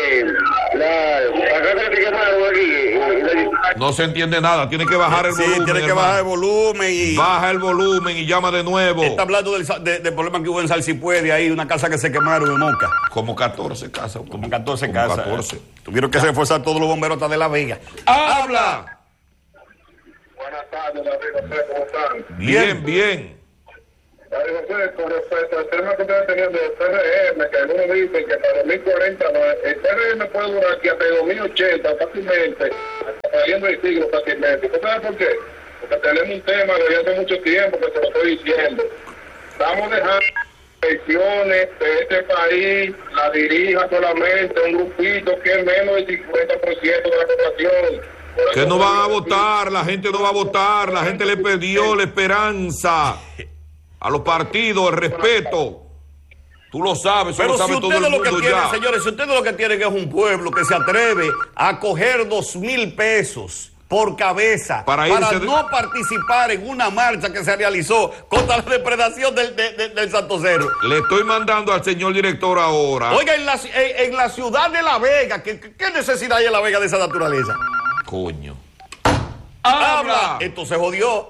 Speaker 2: la, acá te quemaron aquí.
Speaker 11: No se entiende nada, tiene que bajar el
Speaker 12: Sí,
Speaker 11: volumen.
Speaker 12: tiene que
Speaker 11: hermano.
Speaker 12: bajar el volumen y...
Speaker 11: Baja el volumen y llama de nuevo.
Speaker 12: Está hablando del, sa- de- del problema que hubo en Salsipuede, ahí, una casa que se quemaron en Moca.
Speaker 11: Como catorce casas.
Speaker 12: Como catorce
Speaker 11: Como
Speaker 12: casas.
Speaker 11: catorce.
Speaker 12: eh. Tuvieron que reforzar todos los bomberos hasta de La Vega.
Speaker 11: ¡Habla!
Speaker 1: Buenas tardes, David José, ¿cómo están?
Speaker 11: Bien, bien.
Speaker 1: David José, con respecto al tema que ustedes tenían del P R M, que algunos dicen que para dos mil cuarenta no, el P R M puede durar aquí hasta dos mil ochenta fácilmente, hasta saliendo del siglo fácilmente. ¿Usted sabe por qué? Porque tenemos un tema desde hace mucho tiempo que se lo estoy diciendo. Estamos dejando elecciones de este país, la dirija solamente un grupito que es menos del cincuenta por ciento de la población. Por
Speaker 11: Que
Speaker 1: eso
Speaker 11: no van a
Speaker 1: digo,
Speaker 11: votar, la gente no va a votar, la gente le perdió la esperanza a los partidos, el respeto. Tú lo sabes, eso
Speaker 12: Pero
Speaker 11: lo
Speaker 12: si
Speaker 11: sabe todo
Speaker 12: ustedes
Speaker 11: el
Speaker 12: lo que
Speaker 11: mundo
Speaker 12: tienen,
Speaker 11: ya.
Speaker 12: señores, si ustedes lo que tienen es un pueblo que se atreve a coger dos mil pesos por cabeza
Speaker 11: Para
Speaker 12: para,
Speaker 11: irse de-
Speaker 12: no participar en una marcha que se realizó contra la depredación del, de- de- del Santo Cero.
Speaker 11: Le estoy mandando al señor director ahora.
Speaker 12: Oiga, en la, ci- en, en la ciudad de La Vega, ¿qué, qué necesidad hay en La Vega de esa naturaleza?
Speaker 11: Coño.
Speaker 12: ¡Habla! Esto se jodió.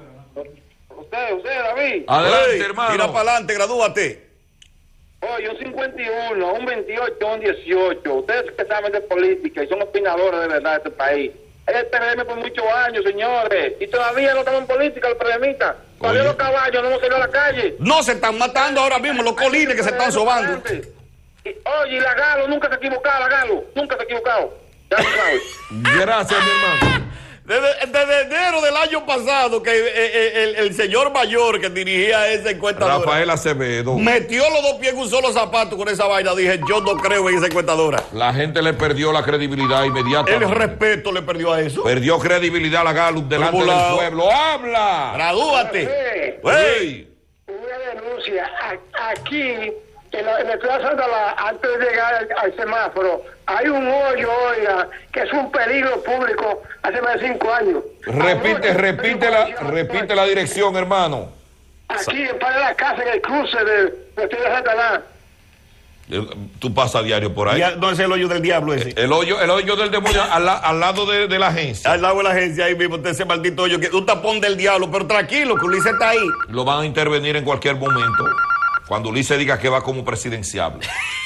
Speaker 2: Usted, usted, David.
Speaker 11: Adelante,
Speaker 12: Ey,
Speaker 11: hermano.
Speaker 12: Tira para adelante, gradúate.
Speaker 2: Oye, un cincuenta y uno, un veintiocho, un dieciocho. Ustedes que saben de política y son opinadores de verdad de este país. Es el P R M por muchos años, señores. Y todavía no estamos en política, los PRMistas. Todavía los caballos no hemos salido a la calle.
Speaker 12: No se están matando ahora mismo los colines que se están sobando.
Speaker 2: Y, oye, y la Galo nunca se ha equivocado, la Galo. Nunca se ha equivocado. Ya lo sabes.
Speaker 11: Gracias, mi hermano.
Speaker 12: Desde, desde enero del año pasado que eh, eh, el, el señor mayor que dirigía esa encuestadora
Speaker 11: Rafael Acevedo.
Speaker 12: metió los dos pies en un solo zapato con esa vaina, dije, yo no creo en esa encuestadora.
Speaker 11: La gente le perdió la credibilidad inmediatamente.
Speaker 12: El respeto le perdió a eso.
Speaker 11: Perdió credibilidad a la Gallup delante del
Speaker 12: Regulado.
Speaker 11: pueblo. ¡Habla!
Speaker 12: Gradúate.
Speaker 11: ¡Ey!
Speaker 2: Una denuncia. A- Aquí, en la, en la Plaza Santa La, antes de llegar al, al semáforo, hay un hoyo, oiga, que es un peligro público hace más de cinco años.
Speaker 11: Repite, repite la, repite la dirección, hermano.
Speaker 2: Aquí, para la casa, en el cruce de, de Ciudad Satanás.
Speaker 11: Eh, Tú pasas diario por ahí.
Speaker 12: Ya, no es el hoyo del diablo ese.
Speaker 11: El hoyo, el hoyo del demonio al, la- al lado de, de la agencia.
Speaker 12: Al lado de la agencia ahí mismo, ese maldito hoyo, que es un tapón del diablo, pero tranquilo, que Ulises está ahí.
Speaker 11: Lo van a intervenir en cualquier momento. Cuando Ulises diga que va como presidenciable.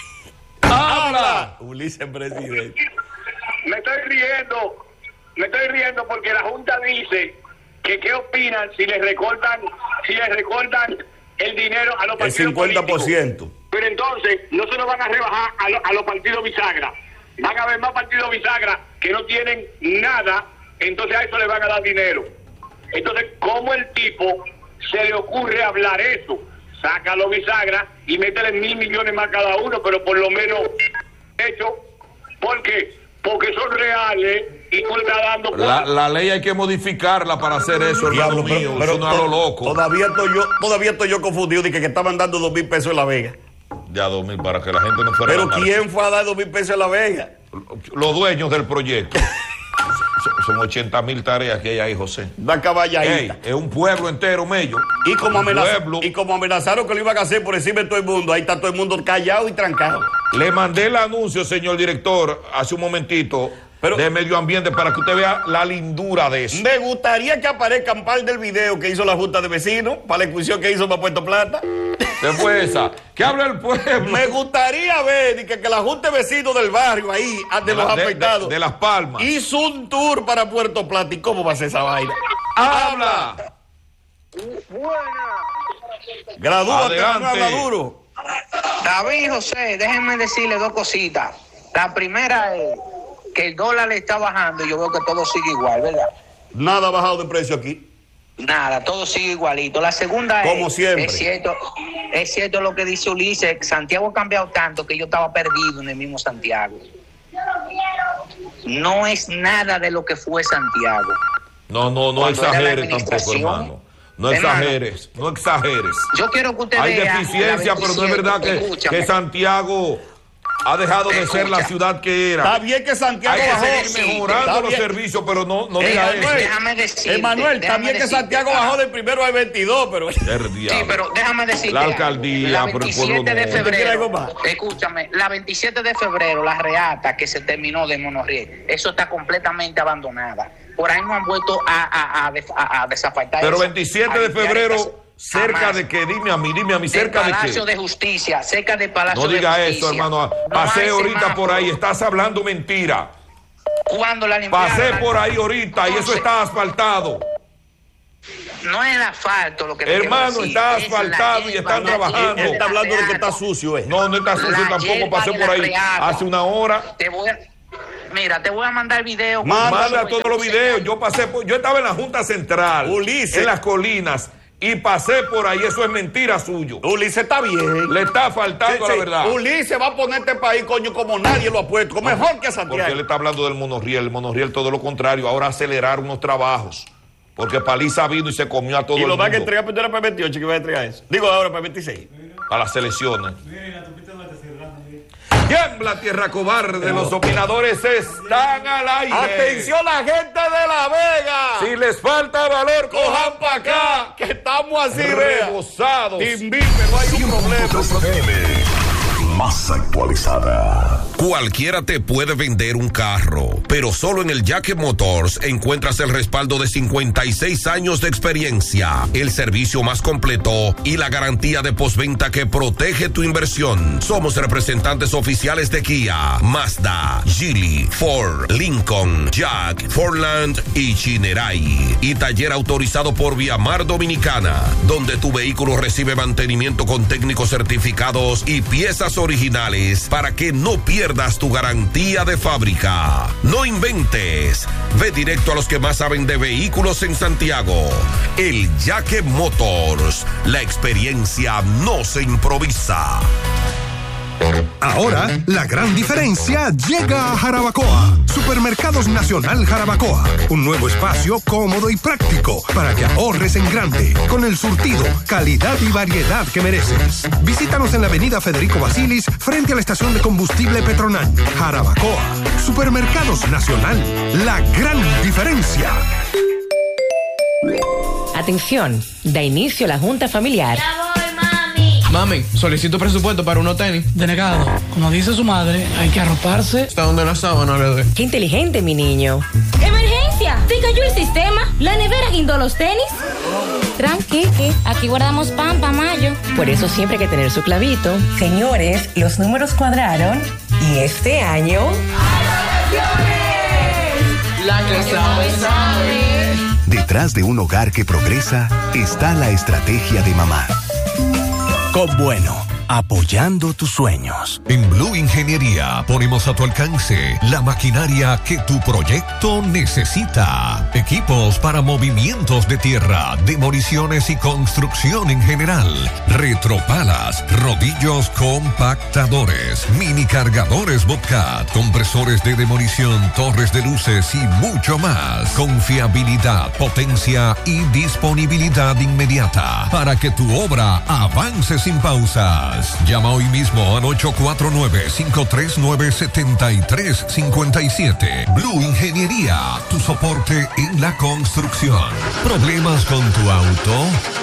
Speaker 12: ¡Habla! Ulises presidente.
Speaker 7: Me estoy riendo, me estoy riendo porque la Junta dice que qué opinan si les recortan, si les recortan el dinero a los
Speaker 12: El
Speaker 7: partidos
Speaker 12: cincuenta por
Speaker 7: políticos.
Speaker 12: ciento.
Speaker 7: Pero entonces no se lo van a rebajar a, lo- a los partidos bisagra. Van a haber más partidos bisagra que no tienen nada, entonces a eso le van a dar dinero. Entonces, ¿cómo el tipo se le ocurre hablar eso? Saca los bisagra y métele mil millones más cada uno, pero por lo menos hecho. ¿Por qué? Porque son reales y tú le estás dando...
Speaker 11: La, la ley hay que modificarla para hacer eso, hermano
Speaker 12: Diablo, pero-
Speaker 11: mío.
Speaker 12: pero
Speaker 11: eso no es a lo
Speaker 12: to-
Speaker 11: loco.
Speaker 12: Todavía estoy yo, todavía estoy yo confundido de que, que estaban dando dos mil pesos en La Vega.
Speaker 11: De a dos mil para que la gente no fuera a
Speaker 12: Pero
Speaker 11: ganar.
Speaker 12: ¿quién fue a dar dos mil pesos en La Vega?
Speaker 11: Los dueños del proyecto. Son- Son ochenta mil tareas que hay ahí, José.
Speaker 12: Una caballadita.
Speaker 11: Ey, es un pueblo entero, Mello.
Speaker 12: Y como,
Speaker 11: Un
Speaker 12: amenaza-
Speaker 11: pueblo.
Speaker 12: y como amenazaron que lo iban a hacer por encima de todo el mundo, ahí está todo el mundo callado y trancado.
Speaker 11: Le mandé el anuncio, señor director, hace un momentito,
Speaker 12: Pero-
Speaker 11: de medio ambiente para que usted vea la lindura de eso.
Speaker 12: Me gustaría que aparezcan par del video que hizo la Junta de Vecinos para la excursión que hizo para Puerto Plata.
Speaker 11: Se fue esa. ¿Qué habla el pueblo?
Speaker 12: Me gustaría ver que, que la Junta de Vecinos del barrio ahí, de, de los la, afectados,
Speaker 11: de, de, de Las Palmas,
Speaker 12: hizo un tour para Puerto Plata. ¿Y cómo va a ser esa vaina?
Speaker 11: ¡Habla!
Speaker 12: Gradúate, no habla duro.
Speaker 4: David José, déjenme decirle dos cositas. La primera es que el dólar está bajando y yo veo que todo sigue igual, ¿verdad?
Speaker 12: Nada ha bajado de precio aquí.
Speaker 4: Nada, todo sigue igualito. La segunda es,
Speaker 12: como siempre,
Speaker 4: es cierto, es cierto lo que dice Ulises, Santiago ha cambiado tanto que yo estaba perdido en el mismo Santiago. No es nada de lo que fue Santiago.
Speaker 11: No, no, no exageres tampoco, hermano. No exageres, no exageres.
Speaker 4: Yo quiero que usted
Speaker 11: Hay
Speaker 4: vea
Speaker 11: deficiencia, pero no es verdad que, que Santiago ha dejado de Escucha. ser la ciudad que era.
Speaker 12: Está bien que Santiago
Speaker 11: Hay
Speaker 12: bajó.
Speaker 11: que seguir mejorando los servicios, pero no, no diga eso.
Speaker 4: Déjame decirte.
Speaker 12: Emanuel, está bien que Santiago ah. bajó del primero al veintidós, pero...
Speaker 4: Sí, pero déjame decirte.
Speaker 11: La alcaldía,
Speaker 4: la
Speaker 11: pero el pueblo
Speaker 4: veintisiete de febrero, escúchame, la veintisiete de febrero, la reata que se terminó de Monorriel, eso está completamente abandonada. Por ahí no han vuelto a, a, a, a, a desafectar.
Speaker 11: Pero eso, veintisiete de febrero... ¿Cerca Jamás. de qué? Dime a mí, dime a mí, ¿cerca de qué?
Speaker 4: Palacio de Justicia, cerca del Palacio
Speaker 11: no
Speaker 4: de Justicia.
Speaker 11: No diga eso, hermano. Pasé no ahorita semáforo. por ahí, estás hablando mentira.
Speaker 4: ¿Cuándo la limpiaron?
Speaker 11: Pasé por ahí ahorita Entonces, y eso está asfaltado.
Speaker 4: No es el asfalto lo que te
Speaker 11: Hermano, está asfaltado y están trabajando.
Speaker 12: Él está hablando de que está sucio, ¿eh?
Speaker 11: No, no está sucio la tampoco. Pasé por ahí hace una hora.
Speaker 4: Te voy a... Mira, te voy a mandar video.
Speaker 11: Manda todos los videos. Yo pasé por... Yo estaba en la Junta Central.
Speaker 12: Ulises.
Speaker 11: En las colinas. Y pasé por ahí, eso es mentira suyo.
Speaker 12: Ulises está bien.
Speaker 11: Le está faltando sí, sí. la verdad.
Speaker 12: Ulises va a poner este país, coño, como nadie lo ha puesto, mejor que Santiago.
Speaker 11: Porque él está hablando del monorriel, el monorriel todo lo contrario, ahora acelerar unos trabajos. Porque Paliza vino y se comió a todo el mundo.
Speaker 12: Y lo van a entregar primero para el veintiocho, que va a entregar eso. Digo ahora para el veintiséis.
Speaker 11: A las elecciones. Tiembla tierra cobarde, los opinadores están al aire.
Speaker 12: Atención la gente de La Vega.
Speaker 11: Si les falta valor,
Speaker 12: cojan para acá, que estamos así
Speaker 11: rebosados.
Speaker 12: Te invito, no hay un problema.
Speaker 10: Más actualizada.
Speaker 9: Cualquiera te puede vender un carro, pero solo en el Jaque Motors encuentras el respaldo de cincuenta y seis años de experiencia, el servicio más completo y la garantía de postventa que protege tu inversión. Somos representantes oficiales de Kia, Mazda, Geely, Ford, Lincoln, Jack, Fordland y Chinerai. Y taller autorizado por Viamar Dominicana, donde tu vehículo recibe mantenimiento con técnicos certificados y piezas originales para que no pierdas tu garantía de fábrica. No inventes. Ve directo a los que más saben de vehículos en Santiago. El Jaque Motors. La experiencia no se improvisa.
Speaker 8: Ahora, la gran diferencia llega a Jarabacoa. Supermercados Nacional Jarabacoa. Un nuevo espacio cómodo y práctico para que ahorres en grande, con el surtido, calidad y variedad que mereces. Visítanos en la avenida Federico Basilis, frente a la estación de combustible Petronan. Jarabacoa. Supermercados Nacional. La gran diferencia.
Speaker 18: Atención, da inicio la Junta Familiar.
Speaker 20: Mami, solicito presupuesto para unos tenis.
Speaker 13: Denegado, como dice su madre, hay que arroparse.
Speaker 20: ¿Está donde la sábana, le doy?
Speaker 18: Qué inteligente, mi niño.
Speaker 19: ¡Emergencia! ¿Se cayó el sistema? ¿La nevera guindó los tenis? Tranqui, aquí guardamos pan pa' mayo.
Speaker 18: Por eso siempre hay que tener su clavito. Señores, los números cuadraron y este año...
Speaker 20: La que sabe, sabe.
Speaker 23: Detrás de un hogar que progresa está la estrategia de mamá. Con Bueno, apoyando tus sueños.
Speaker 9: En Blue Ingeniería ponemos a tu alcance la maquinaria que tu proyecto necesita. Equipos para movimientos de tierra, demoliciones y construcción en general. Retropalas, rodillos compactadores, mini cargadores Bobcat, compresores de demolición, torres de luces y mucho más. Confiabilidad, potencia y disponibilidad inmediata para que tu obra avance sin pausas. Llama hoy mismo al ocho cuatro nueve, cinco tres nueve, siete tres cinco siete. Blue Ingeniería, tu soporte en la construcción. ¿Problemas con tu auto?